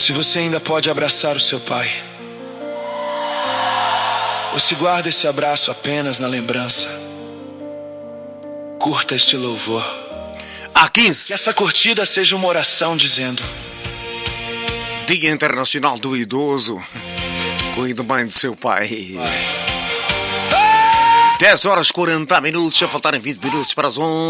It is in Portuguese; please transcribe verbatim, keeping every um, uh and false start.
Se você ainda pode abraçar o seu pai, ou se guarda esse abraço apenas na lembrança, curta este louvor. A quinze. Que essa curtida seja uma oração dizendo: Dia Internacional do Idoso. Cuide bem do seu pai. Pai. dez horas e quarenta minutos, já faltarem vinte minutos para as onze.